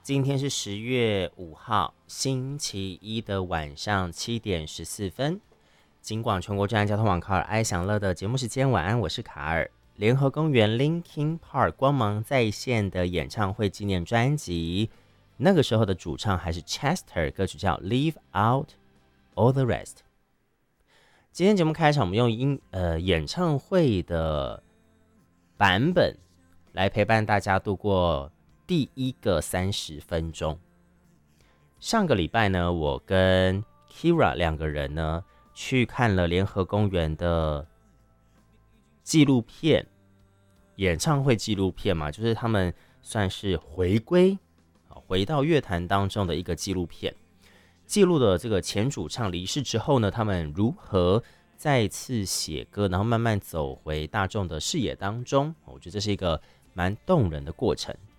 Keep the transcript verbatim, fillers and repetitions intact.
今天是十月五号，星期一的晚上七点十四分。金广全国治安交通网卡尔爱享乐的节目时间，晚安，我是卡尔。联合公园 Linkin Park 光芒再现的演唱会纪念专辑，那个时候的主唱还是 Chester， 歌曲叫 Leave Out All the Rest。今天节目开场，我们用音呃演唱会的版本来陪伴大家度过第一个三十分钟。上个礼拜呢，我跟 Kira 两个人呢去看了联合公园的纪录片，演唱会纪录片嘛，就是他们算是回归回到乐坛当中的一个纪录片，记录了这个前主唱离世之后呢，他们如何再次写歌，然后慢慢走回大众的视野当中。我觉得这是一个蛮动人的过程。